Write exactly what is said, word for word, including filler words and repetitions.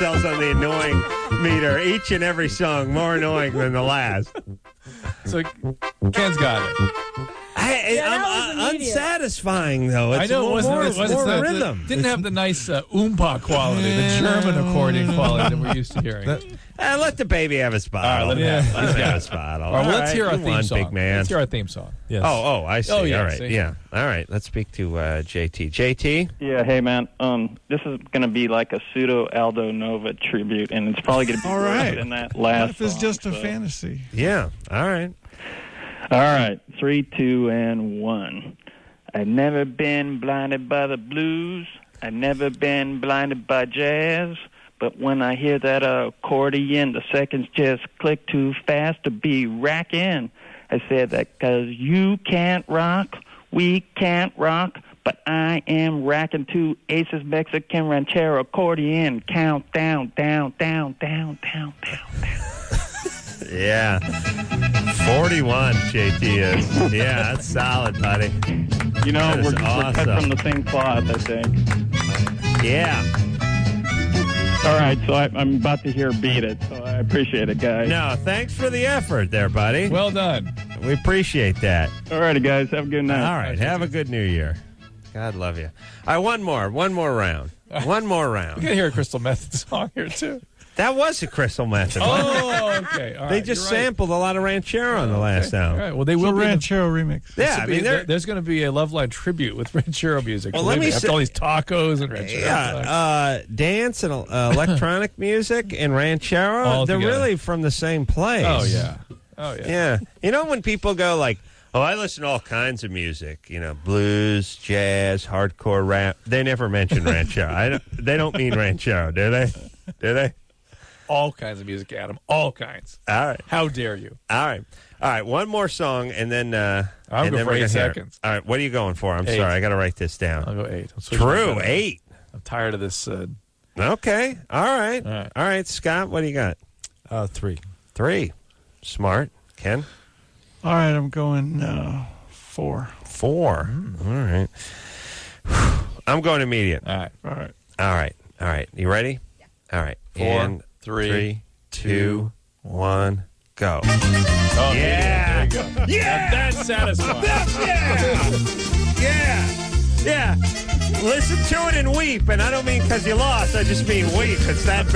themselves on the annoying meter. Each and every song more annoying than the last. So Ken's got it. I, Yeah, I'm that was uh, immediate. unsatisfying, though. It's I know more, it wasn't, more, it wasn't more the, rhythm. The, didn't have the nice uh, oompa quality, the German accordion quality that we're used to hearing. Uh, let the baby have a spot. All right, let him yeah. have- let him have a spot. All right, well, let's hear our Come theme on, song. big man. Let's hear our theme song. Yes. Oh, oh, I see. Oh, yeah, All right, see? yeah. All right, let's speak to uh, J T. J T? Yeah, hey, man. Um, this is going to be like a pseudo Aldo Nova tribute, and it's probably going to be All worse right. than that last Life is song, just a so. fantasy. Yeah, all right. All right, three, two, and one. I've never been blinded by the blues. I've never been blinded by jazz. But when I hear that accordion, the seconds just click too fast to be racking. I said that 'cause you can't rock, we can't rock, but I am racking to Ace's Mexican Ranchero accordion. Count down, down, down, down, down, down, down. Yeah. forty-one, J T is. Yeah, that's solid, buddy. You know, That is we're, we're cut awesome. from the same cloth, I think. Yeah. All right, so I, I'm about to hear Beat It, so I appreciate it, guys. No, thanks for the effort there, buddy. Well done. We appreciate that. All righty, guys. Have a good night. All right, have a good New Year. God love you. All right, one more. One more round. One more We round. can hear a Crystal Method song here, too. That was a Crystal Method. Oh, okay. All They right, just you're right. sampled a lot of Ranchero on the last Okay. album. All right. Well, they It's a will be. in the- Ranchero remix. Yeah, I be- mean, there- they're, there's going to be a Loveline tribute with Ranchero music. Well, Believe let me me, after say- all these tacos and Ranchero. yeah, songs. uh, dance and uh, electronic music and Ranchero, All they're together. really from the same place. oh yeah. Oh yeah. Yeah. You know when people go like, oh, I listen to all kinds of music, you know, blues, jazz, hardcore rap. They never mention Ranchero. I don't, they don't mean Ranchero, do they? Do they? All kinds of music, Adam. All kinds. All right. How dare you? All right. All right. One more song, and then. Uh, I'll and go then for we're eight gonna hear it. seconds. All right. What are you going for? I'm Eight. sorry. I got to write this down. I'll go eight. I'll switch my True. bet. Eight. I'm tired of this. Uh, Okay. All right. All right. All right. Scott, what do you got? Uh, three. Three. Smart. Ken? All right, I'm going uh, four. Four. All right. I'm going immediate. all right. All right. All right. All right. You ready? Yeah. All right. Four, And three, three, two, one, go. Oh, Yeah. There you go. Yeah. That's satisfying. Yeah. Yeah. Yeah. Listen to it and weep. And I don't mean because you lost. I just mean weep. It's that